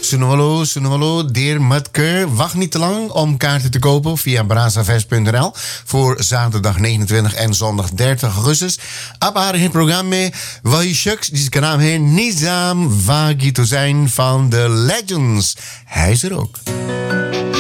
Sunwalo, Deer Matke. Wacht niet te lang om kaarten te kopen via brazavest.nl voor zaterdag 29 en zondag 30 augustus. Abhar het programma Wahishuks, die naam heet Nizam Wagito zijn van The Legends. Hij is er ook.